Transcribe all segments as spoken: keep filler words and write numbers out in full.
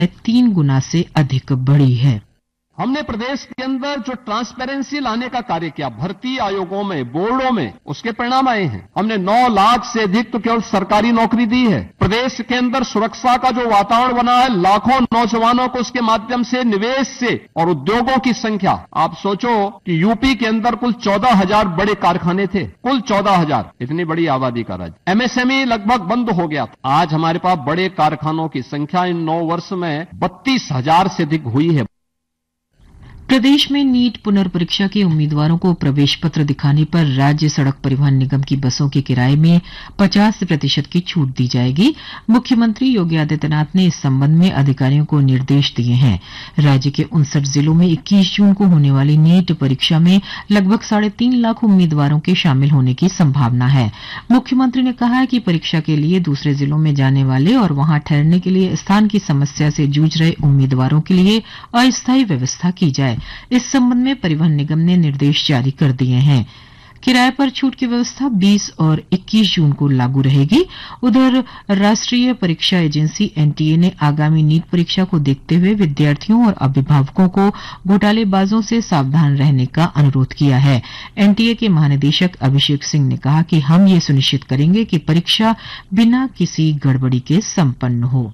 तीन गुना से अधिक बढ़ी है। हमने प्रदेश के अंदर जो ट्रांसपेरेंसी लाने का कार्य किया भर्ती आयोगों में, बोर्डों में, उसके परिणाम आए हैं। हमने नौ लाख से अधिक तो केवल सरकारी नौकरी दी है। प्रदेश के अंदर सुरक्षा का जो वातावरण बना है, लाखों नौजवानों को उसके माध्यम से निवेश से और उद्योगों की संख्या, आप सोचो कि यूपी के अंदर कुल चौदह हजार बड़े कारखाने थे, कुल चौदह हजार, इतनी बड़ी आबादी का राज्य। एमएसएमई लगभग बंद हो गया था। आज हमारे पास बड़े कारखानों की संख्या इन नौ वर्ष में बत्तीस हजार से अधिक हुई है। प्रदेश में नीट पुनर्परीक्षा के उम्मीदवारों को प्रवेश पत्र दिखाने पर राज्य सड़क परिवहन निगम की बसों के किराए में पचास प्रतिशत की छूट दी जाएगी। मुख्यमंत्री योगी आदित्यनाथ ने इस संबंध में अधिकारियों को निर्देश दिए हैं। राज्य के उनसठ जिलों में इक्कीस जून को होने वाली नीट परीक्षा में लगभग साढ़े तीन लाख उम्मीदवारों के शामिल होने की संभावना है। मुख्यमंत्री ने कहा है कि परीक्षा के लिए दूसरे जिलों में जाने वाले और वहां ठहरने के लिए स्थान की समस्या से जूझ रहे उम्मीदवारों के लिए अस्थायी व्यवस्था की जाए। इस संबंध में परिवहन निगम ने निर्देश जारी कर दिए हैं। किराए पर छूट की व्यवस्था बीस और इक्कीस जून को लागू रहेगी। उधर राष्ट्रीय परीक्षा एजेंसी एनटीए ने आगामी नीट परीक्षा को देखते हुए विद्यार्थियों और अभिभावकों को घोटालेबाजों से सावधान रहने का अनुरोध किया है। एनटीए के महानिदेशक अभिषेक सिंह ने कहा कि हम ये सुनिश्चित करेंगे कि परीक्षा बिना किसी गड़बड़ी के संपन्न हो।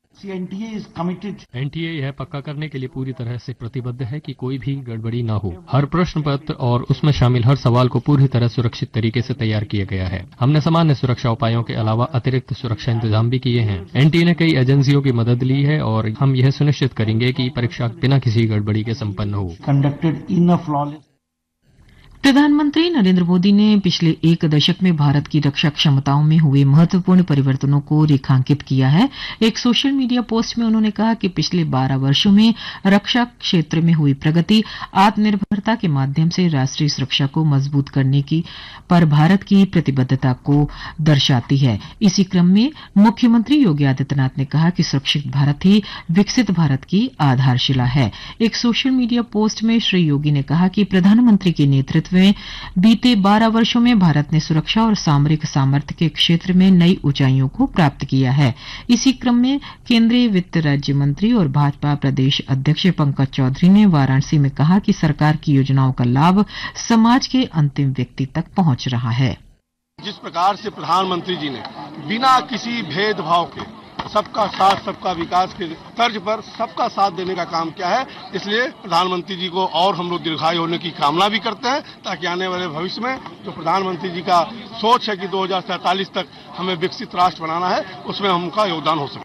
एनटीए यह पक्का करने के लिए पूरी तरह से प्रतिबद्ध है कि कोई भी गड़बड़ी न हो। हर प्रश्न पत्र और उसमें शामिल हर सवाल को पूरी तरह सुरक्षित तरीके से तैयार किया गया है। हमने सामान्य सुरक्षा उपायों के अलावा अतिरिक्त सुरक्षा इंतजाम भी किए हैं। एनटीए ने कई एजेंसियों की मदद ली है और हम यह सुनिश्चित करेंगे कि परीक्षा बिना किसी गड़बड़ी के संपन्न हो। Conducted in a flawless. प्रधानमंत्री नरेंद्र मोदी ने पिछले एक दशक में भारत की रक्षा क्षमताओं में हुए महत्वपूर्ण परिवर्तनों को रेखांकित किया है। एक सोशल मीडिया पोस्ट में उन्होंने कहा कि पिछले बारह वर्षों में रक्षा क्षेत्र में हुई प्रगति आत्मनिर्भरता के माध्यम से राष्ट्रीय सुरक्षा को मजबूत करने की पर भारत की प्रतिबद्धता को दर्शाती है। इसी क्रम में मुख्यमंत्री योगी आदित्यनाथ ने कहा कि सुरक्षित भारत ही विकसित भारत की आधारशिला है। एक सोशल मीडिया पोस्ट में श्री योगी ने कहा कि प्रधानमंत्री के नेतृत्व में बीते बारह वर्षों में भारत ने सुरक्षा और सामरिक सामर्थ्य के क्षेत्र में नई ऊंचाइयों को प्राप्त किया है। इसी क्रम में केंद्रीय वित्त राज्य मंत्री और भाजपा प्रदेश अध्यक्ष पंकज चौधरी ने वाराणसी में कहा कि सरकार की योजनाओं का लाभ समाज के अंतिम व्यक्ति तक पहुंच रहा है। जिस प्रकार से प्रधानमंत्री जी ने बिना किसी भेदभाव के सबका साथ सबका विकास के तर्ज पर सबका साथ देने का काम किया है, इसलिए प्रधानमंत्री जी को और हम लोग दीर्घायु होने की कामना भी करते हैं, ताकि आने वाले भविष्य में जो प्रधानमंत्री जी का सोच है कि दो हजार सैंतालीस तक हमें विकसित राष्ट्र बनाना है, उसमें उनका योगदान हो सके।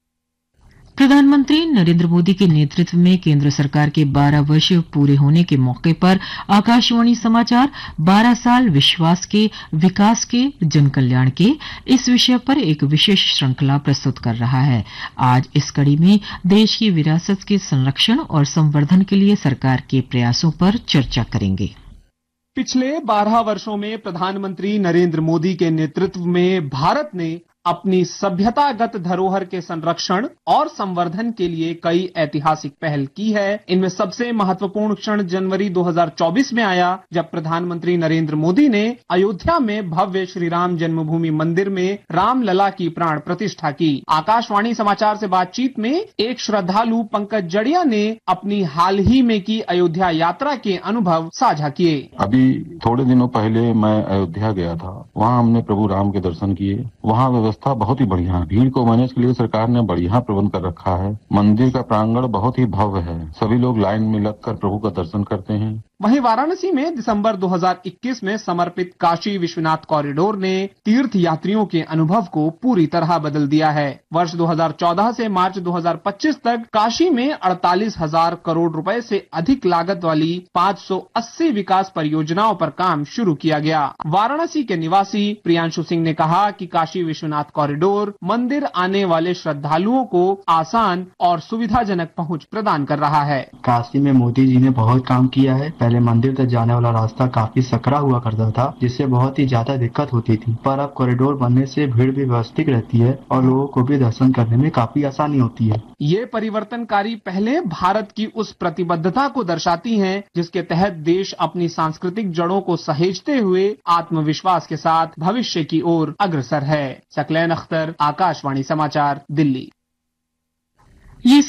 प्रधानमंत्री नरेंद्र मोदी के नेतृत्व में केंद्र सरकार के बारह वर्ष पूरे होने के मौके पर आकाशवाणी समाचार बारह साल विश्वास के, विकास के, जन कल्याण के इस विषय पर एक विशेष श्रृंखला प्रस्तुत कर रहा है। आज इस कड़ी में देश की विरासत के संरक्षण और संवर्धन के लिए सरकार के प्रयासों पर चर्चा करेंगे। पिछले बारह वर्षों में प्रधानमंत्री नरेंद्र मोदी के नेतृत्व में भारत ने अपनी सभ्यतागत धरोहर के संरक्षण और संवर्धन के लिए कई ऐतिहासिक पहल की है। इनमें सबसे महत्वपूर्ण क्षण जनवरी दो हजार चौबीस में आया, जब प्रधानमंत्री नरेंद्र मोदी ने अयोध्या में भव्य श्री राम जन्मभूमि मंदिर में रामलला की प्राण प्रतिष्ठा की। आकाशवाणी समाचार से बातचीत में एक श्रद्धालु पंकज जड़िया ने अपनी हाल ही में की अयोध्या यात्रा के अनुभव साझा किए। अभी थोड़े दिनों पहले मैं अयोध्या गया था, वहाँ हमने प्रभु राम के दर्शन किए। वहाँ व्यवस्था बहुत ही बढ़िया है। भीड़ को मैनेज के लिए सरकार ने बढ़िया प्रबंध कर रखा है। मंदिर का प्रांगण बहुत ही भव्य है। सभी लोग लाइन में लगकर प्रभु का दर्शन करते हैं। वहीं वाराणसी में दिसंबर दो हजार इक्कीस में समर्पित काशी विश्वनाथ कॉरिडोर ने तीर्थ यात्रियों के अनुभव को पूरी तरह बदल दिया है। वर्ष दो हजार चौदह से मार्च दो हजार पच्चीस तक काशी में अड़तालीस हजार करोड़ रुपए से अधिक लागत वाली पाँच सौ अस्सी विकास परियोजनाओं पर काम शुरू किया गया। वाराणसी के निवासी प्रियांशु सिंह ने कहा कि काशी विश्वनाथ कॉरिडोर मंदिर आने वाले श्रद्धालुओं को आसान और सुविधाजनक पहुंच प्रदान कर रहा है। काशी में मोदी जी ने बहुत काम किया है। पहले मंदिर तक जाने वाला रास्ता काफी सकरा हुआ करता था, जिससे बहुत ही ज्यादा दिक्कत होती थी, पर अब कॉरिडोर बनने से भीड़ भी व्यवस्थित रहती है और लोगों को भी दर्शन करने में काफी आसानी होती है। ये परिवर्तनकारी पहले भारत की उस प्रतिबद्धता को दर्शाती हैं, जिसके तहत देश अपनी सांस्कृतिक जड़ों को सहेजते हुए आत्मविश्वास के साथ भविष्य की ओर अग्रसर है। सकलैन अख्तर, आकाशवाणी समाचार, दिल्ली। ये